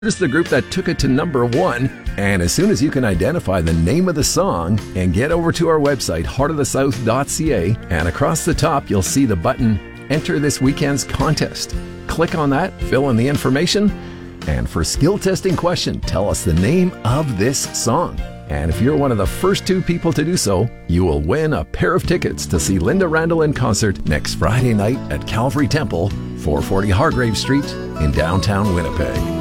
Here's the group that took it to number 1. And as soon as you can identify the name of the song and get over to our website, heartofthesouth.ca, and across the top you'll see the button Enter this weekend's contest. Click on that, fill in the information, and for skill testing question, tell us the name of this song. And if you're one of the first 2 people to do so, you will win a pair of tickets to see Linda Randall in concert next Friday night at Calvary Temple, 440 Hargrave Street in downtown Winnipeg.